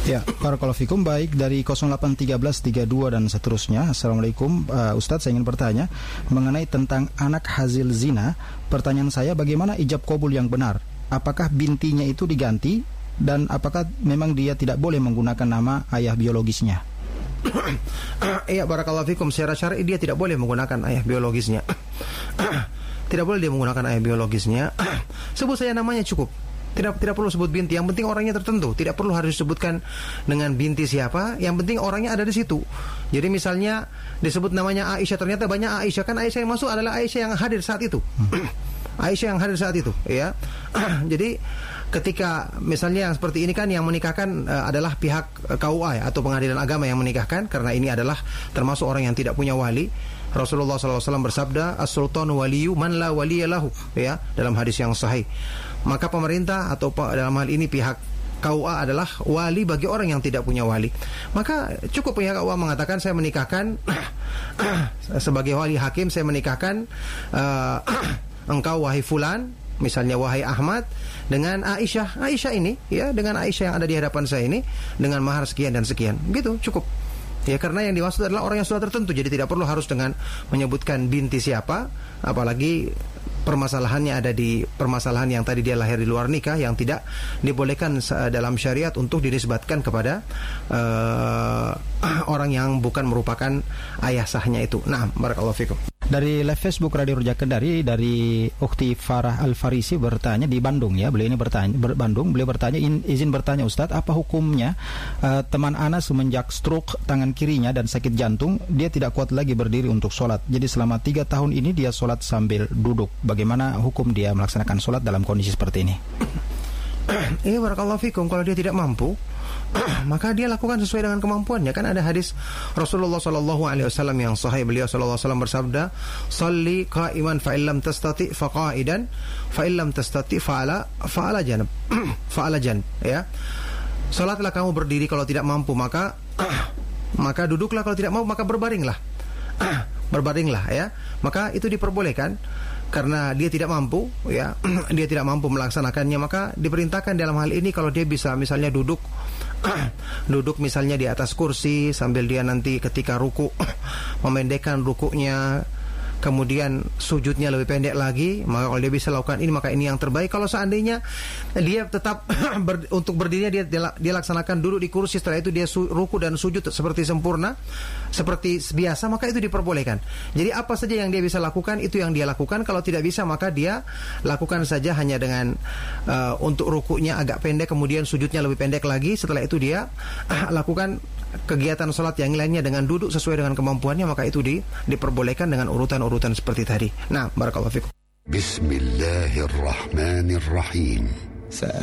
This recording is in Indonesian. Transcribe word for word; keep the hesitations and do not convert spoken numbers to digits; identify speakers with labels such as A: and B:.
A: Ya, barakallahu fikum. Baik, dari nol delapan satu tiga tiga dua dan seterusnya. Assalamualaikum, uh, Ustadz, saya ingin bertanya mengenai tentang anak hasil zina. Pertanyaan saya, bagaimana ijab qabul yang benar? Apakah bintinya itu diganti, dan apakah memang dia tidak boleh menggunakan nama ayah biologisnya?
B: Iya, barakallahu fikum. Secara syar'i dia tidak boleh menggunakan ayah biologisnya. Tidak boleh dia menggunakan ayah biologisnya. Sebut saja namanya cukup. Tidak tidak perlu sebut binti, yang penting orangnya tertentu. Tidak perlu harus disebutkan dengan binti siapa, yang penting orangnya ada di situ. Jadi misalnya disebut namanya Aisyah, ternyata banyak Aisyah, kan Aisyah yang masuk adalah Aisyah yang hadir saat itu. Aisyah yang hadir saat itu, ya. Jadi ketika misalnya yang seperti ini kan yang menikahkan uh, adalah pihak uh, K U A, ya, atau pengadilan agama yang menikahkan, karena ini adalah termasuk orang yang tidak punya wali. Rasulullah shallallahu alaihi wasallam bersabda, as-sultanu waliyu man la waliyalahu, ya, dalam hadis yang sahih. Maka pemerintah atau dalam hal ini pihak K U A adalah wali bagi orang yang tidak punya wali. Maka cukup pihak K U A mengatakan, saya menikahkan sebagai wali hakim, saya menikahkan uh, engkau wahai fulan, misalnya wahai Ahmad, dengan Aisyah. Aisyah ini, ya, dengan Aisyah yang ada di hadapan saya ini, dengan mahar sekian dan sekian. Gitu, cukup. Ya, karena yang dimaksud adalah orang yang sudah tertentu. Jadi tidak perlu harus dengan menyebutkan binti siapa, apalagi permasalahannya ada di permasalahan yang tadi dia lahir di luar nikah, yang tidak dibolehkan dalam syariat untuk dinisbatkan kepada uh, orang yang bukan merupakan ayah sahnya itu. Nah, barakallahu fikum.
A: Dari live Facebook Radio Roja Kendari, dari Ukhti Farah Al-Farisi bertanya di Bandung, ya. Beliau ini bertanya ber, Bandung, beliau bertanya in, izin bertanya, Ustadz, apa hukumnya uh, teman ana semenjak stroke tangan kirinya dan sakit jantung, dia tidak kuat lagi berdiri untuk sholat. Jadi selama tiga tahun ini dia sholat sambil duduk. Bagaimana hukum dia melaksanakan sholat dalam kondisi seperti ini?
B: Iya, barakallahu fikum. Kalau dia tidak mampu, maka dia lakukan sesuai dengan kemampuannya. Kan ada hadis Rasulullah sallallahu alaihi wasallam yang sahih, beliau sallallahu alaihi wasallam bersabda, "Shalli qa'iman fa illam tastati fa qa'idan, fa illam tastati fa ala fa ala janab." Fa ala janab, ya. Salatlah kamu berdiri kalau tidak mampu, maka maka duduklah, kalau tidak mampu maka berbaringlah. Berbaringlah, ya. Maka itu diperbolehkan. Karena dia tidak mampu, ya, dia tidak mampu melaksanakannya, maka diperintahkan dalam hal ini kalau dia bisa misalnya duduk, duduk misalnya di atas kursi sambil dia nanti ketika ruku memendekkan rukuknya, kemudian sujudnya lebih pendek lagi, maka kalau dia bisa lakukan ini, maka ini yang terbaik. Kalau seandainya dia tetap ber, untuk berdirinya dia, dia dia laksanakan duduk di kursi, setelah itu dia su, ruku dan sujud seperti sempurna, seperti biasa, maka itu diperbolehkan. Jadi apa saja yang dia bisa lakukan, itu yang dia lakukan. Kalau tidak bisa, maka dia lakukan saja hanya dengan uh, untuk rukunya agak pendek, kemudian sujudnya lebih pendek lagi. Setelah itu dia uh, lakukan kegiatan sholat yang lainnya dengan duduk sesuai dengan kemampuannya, maka itu di, diperbolehkan dengan urutan-urutan seperti tadi. Nah, barakallahu fikum.
C: Bismillahirrahmanirrahim.